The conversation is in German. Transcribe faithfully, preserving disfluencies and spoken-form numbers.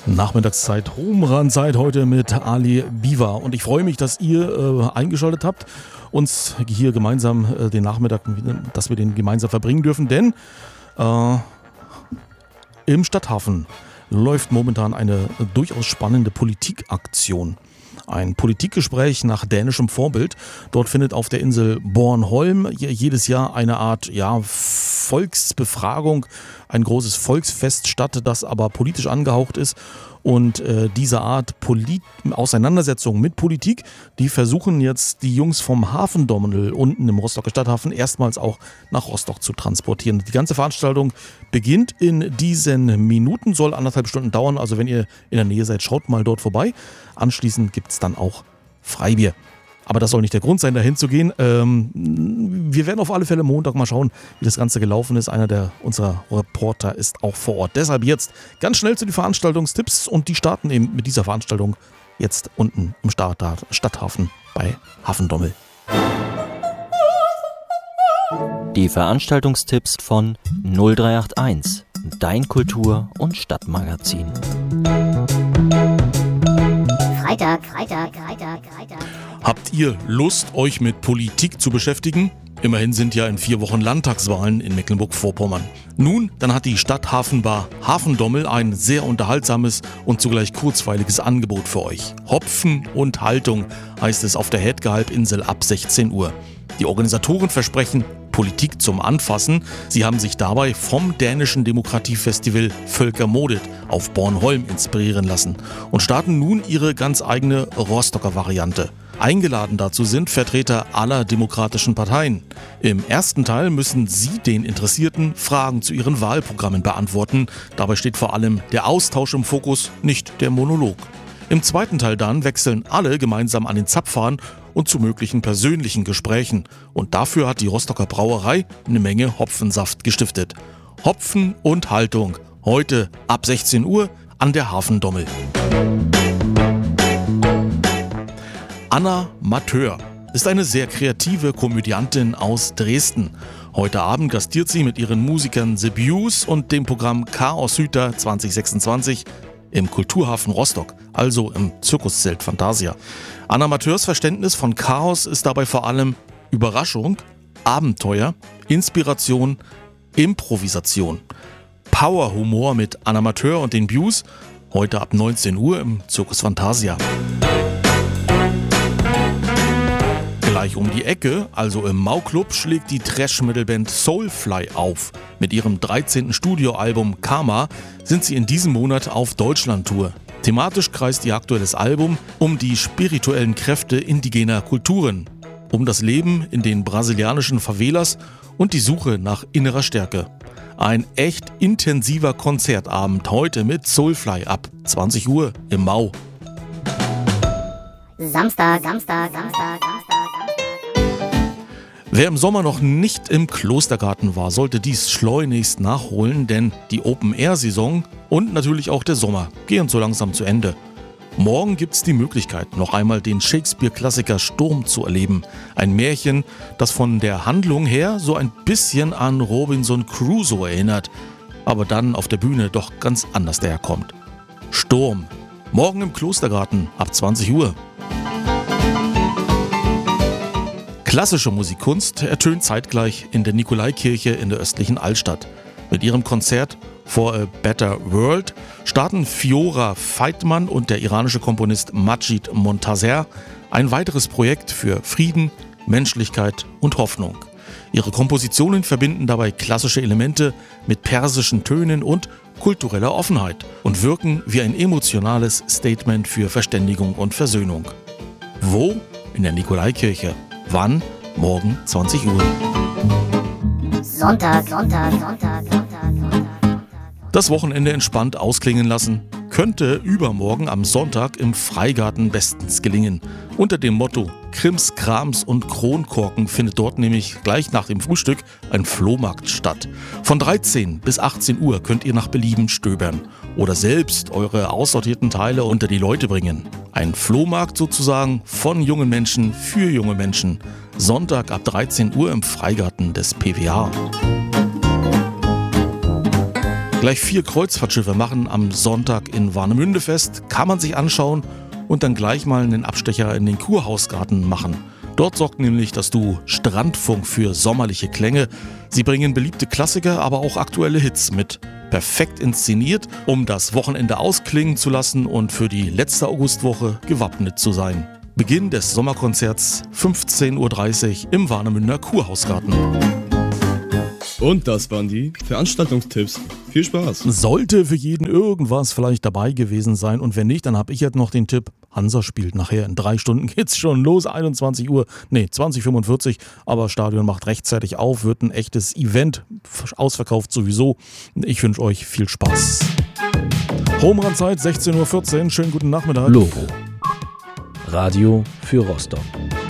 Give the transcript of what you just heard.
Nachmittagszeit, Rumranzeit heute mit Ali Biwa. Und ich freue mich, dass ihr äh, eingeschaltet habt, uns hier gemeinsam äh, den Nachmittag, dass wir den gemeinsam verbringen dürfen. Denn äh, im Stadthafen läuft momentan eine durchaus spannende Politikaktion. Ein Politikgespräch nach dänischem Vorbild. Dort findet auf der Insel Bornholm jedes Jahr eine Art ja, Volksbefragung, ein großes Volksfest statt, das aber politisch angehaucht ist. Und äh, diese Art Polit- Auseinandersetzung mit Politik, die versuchen jetzt die Jungs vom Hafendommel unten im Rostocker Stadthafen erstmals auch nach Rostock zu transportieren. Die ganze Veranstaltung beginnt in diesen Minuten, soll anderthalb Stunden dauern. Also wenn ihr in der Nähe seid, schaut mal dort vorbei. Anschließend gibt es dann auch Freibier. Aber das soll nicht der Grund sein, dahin zu gehen. Ähm, wir werden auf alle Fälle Montag mal schauen, wie das Ganze gelaufen ist. Einer der unserer Reporter ist auch vor Ort. Deshalb jetzt ganz schnell zu den Veranstaltungstipps und die starten eben mit dieser Veranstaltung jetzt unten im Stadthafen bei Hafendommel. Die Veranstaltungstipps von null drei acht eins, dein Kultur- und Stadtmagazin. Freitag, Freitag, Freitag, Freitag. Habt ihr Lust, euch mit Politik zu beschäftigen? Immerhin sind ja in vier Wochen Landtagswahlen in Mecklenburg-Vorpommern. Nun, dann hat die Stadthafenbar Hafendommel ein sehr unterhaltsames und zugleich kurzweiliges Angebot für euch. Hopfen und Haltung heißt es auf der Hedge-Halbinsel ab sechzehn Uhr. Die Organisatoren versprechen Politik zum Anfassen. Sie haben sich dabei vom dänischen Demokratiefestival Völkermodet auf Bornholm inspirieren lassen und starten nun ihre ganz eigene Rostocker Variante. Eingeladen dazu sind Vertreter aller demokratischen Parteien. Im ersten Teil müssen sie den Interessierten Fragen zu ihren Wahlprogrammen beantworten. Dabei steht vor allem der Austausch im Fokus, nicht der Monolog. Im zweiten Teil dann wechseln alle gemeinsam an den Zapfhahn und zu möglichen persönlichen Gesprächen. Und dafür hat die Rostocker Brauerei eine Menge Hopfensaft gestiftet. Hopfen und Haltung, heute ab sechzehn Uhr an der Hafendommel. Anna Mateur ist eine sehr kreative Komödiantin aus Dresden. Heute Abend gastiert sie mit ihren Musikern The Bews und dem Programm Chaos Hüter zwanzig sechsundzwanzig im Kulturhafen Rostock, also im Zirkuszelt Fantasia. Anna Mateurs Verständnis von Chaos ist dabei vor allem Überraschung, Abenteuer, Inspiration, Improvisation. Powerhumor mit Anna Mateur und den Bews, heute ab neunzehn Uhr im Zirkus Fantasia. Gleich um die Ecke, also im Mau-Club, schlägt die Thrash-Metal-Band Soulfly auf. Mit ihrem dreizehnten Studioalbum Karma sind sie in diesem Monat auf Deutschland-Tour. Thematisch kreist ihr aktuelles Album um die spirituellen Kräfte indigener Kulturen, um das Leben in den brasilianischen Favelas und die Suche nach innerer Stärke. Ein echt intensiver Konzertabend heute mit Soulfly ab zwanzig Uhr im Mau. Samstag, Samstag, Samstag, Samstag. Wer im Sommer noch nicht im Klostergarten war, sollte dies schleunigst nachholen, denn die Open-Air-Saison und natürlich auch der Sommer gehen so langsam zu Ende. Morgen gibt es die Möglichkeit, noch einmal den Shakespeare-Klassiker Sturm zu erleben. Ein Märchen, das von der Handlung her so ein bisschen an Robinson Crusoe erinnert, aber dann auf der Bühne doch ganz anders daherkommt. Sturm. Morgen im Klostergarten ab zwanzig Uhr. Klassische Musikkunst ertönt zeitgleich in der Nikolaikirche in der östlichen Altstadt. Mit ihrem Konzert For a Better World starten Fiora Feitman und der iranische Komponist Majid Montaser ein weiteres Projekt für Frieden, Menschlichkeit und Hoffnung. Ihre Kompositionen verbinden dabei klassische Elemente mit persischen Tönen und kultureller Offenheit und wirken wie ein emotionales Statement für Verständigung und Versöhnung. Wo? In der Nikolaikirche. Wann? Morgen zwanzig Uhr. Sonntag, Sonntag, Sonntag, Sonntag, Sonntag. Das Wochenende entspannt ausklingen lassen, könnte übermorgen am Sonntag im Freigarten bestens gelingen. Unter dem Motto Krims, Krams und Kronkorken findet dort nämlich gleich nach dem Frühstück ein Flohmarkt statt. Von dreizehn bis achtzehn Uhr könnt ihr nach Belieben stöbern oder selbst eure aussortierten Teile unter die Leute bringen. Ein Flohmarkt sozusagen von jungen Menschen für junge Menschen. Sonntag ab dreizehn Uhr im Freigarten des P W A. Gleich vier Kreuzfahrtschiffe machen am Sonntag in Warnemünde fest, kann man sich anschauen und dann gleich mal einen Abstecher in den Kurhausgarten machen. Dort sorgt nämlich das Duo Strandfunk für sommerliche Klänge. Sie bringen beliebte Klassiker, aber auch aktuelle Hits mit. Perfekt inszeniert, um das Wochenende ausklingen zu lassen und für die letzte Augustwoche gewappnet zu sein. Beginn des Sommerkonzerts fünfzehn Uhr dreißig im Warnemünder Kurhausgarten. Und das waren die Veranstaltungstipps. Viel Spaß! Sollte für jeden irgendwas vielleicht dabei gewesen sein und wenn nicht, dann habe ich jetzt noch den Tipp. Hansa spielt nachher in drei Stunden geht's schon los, einundzwanzig Uhr, nee, zwanzig Uhr fünfundvierzig, aber Stadion macht rechtzeitig auf, wird ein echtes Event, ausverkauft sowieso. Ich wünsche euch viel Spaß. Home-Run-Zeit, sechzehn Uhr vierzehn, schönen guten Nachmittag. Logo. Radio für Rostock.